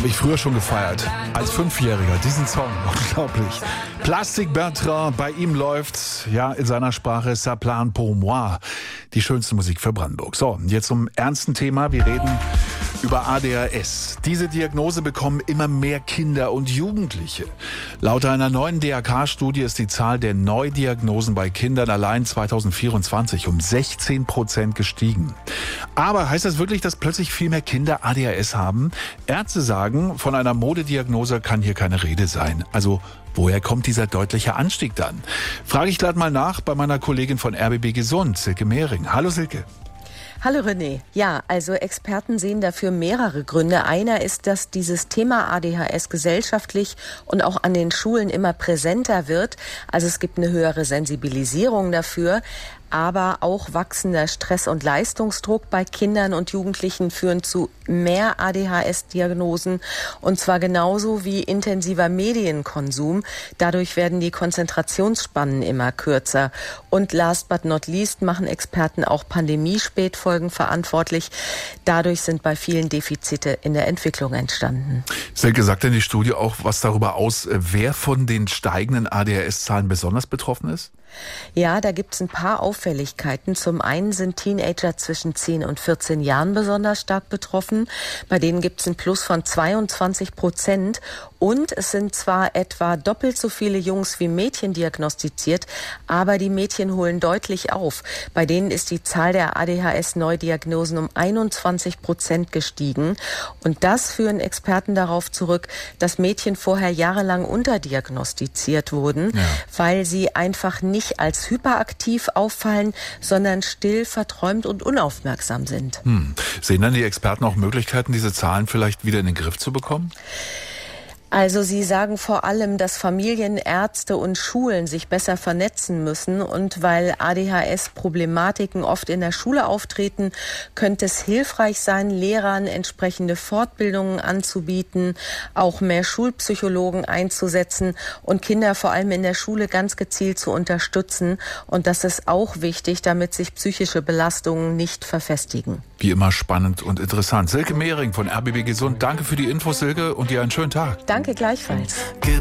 Habe ich früher schon gefeiert. Als Fünfjähriger. Diesen Song. Unglaublich. Plastic Bertrand. Bei ihm läuft, ja, in seiner Sprache, Ça plane pour moi. Die schönste Musik für Brandenburg. So, jetzt zum ernsten Thema. Wir reden über ADHS. Diese Diagnose bekommen immer mehr Kinder und Jugendliche. Laut einer neuen DRK-Studie ist die Zahl der Neudiagnosen bei Kindern allein 2024 um 16% gestiegen. Aber heißt das wirklich, dass plötzlich viel mehr Kinder ADHS haben? Ärzte sagen, von einer Modediagnose kann hier keine Rede sein. Also woher kommt dieser deutliche Anstieg dann? Frage ich gleich mal nach bei meiner Kollegin von RBB Gesund, Silke Mehring. Hallo Silke. Hallo René. Ja, also Experten sehen dafür mehrere Gründe. Einer ist, dass dieses Thema ADHS gesellschaftlich und auch an den Schulen immer präsenter wird. Also es gibt eine höhere Sensibilisierung dafür. Aber auch wachsender Stress- und Leistungsdruck bei Kindern und Jugendlichen führen zu mehr ADHS-Diagnosen. Und zwar genauso wie intensiver Medienkonsum. Dadurch werden die Konzentrationsspannen immer kürzer. Und last but not least machen Experten auch Pandemiespätfolgen verantwortlich. Dadurch sind bei vielen Defizite in der Entwicklung entstanden. Silke, sagt denn die Studie auch was darüber aus, wer von den steigenden ADHS-Zahlen besonders betroffen ist? Ja, da gibt's ein paar Auffälligkeiten. Zum einen sind Teenager zwischen 10 und 14 Jahren besonders stark betroffen. Bei denen gibt's einen Plus von 22%. Und es sind zwar etwa doppelt so viele Jungs wie Mädchen diagnostiziert, aber die Mädchen holen deutlich auf. Bei denen ist die Zahl der ADHS-Neudiagnosen um 21% gestiegen. Und das führen Experten darauf zurück, dass Mädchen vorher jahrelang unterdiagnostiziert wurden, weil sie einfach nicht als hyperaktiv auffallen, sondern still, verträumt und unaufmerksam sind. Sehen dann die Experten auch Möglichkeiten, diese Zahlen vielleicht wieder in den Griff zu bekommen? Also sie sagen vor allem, dass Familien, Ärzte und Schulen sich besser vernetzen müssen. Und weil ADHS-Problematiken oft in der Schule auftreten, könnte es hilfreich sein, Lehrern entsprechende Fortbildungen anzubieten, auch mehr Schulpsychologen einzusetzen und Kinder vor allem in der Schule ganz gezielt zu unterstützen. Und das ist auch wichtig, damit sich psychische Belastungen nicht verfestigen. Wie immer spannend und interessant. Silke Mehring von RBB Gesund, danke für die Infos, Silke, und dir einen schönen Tag. Danke gleichfalls.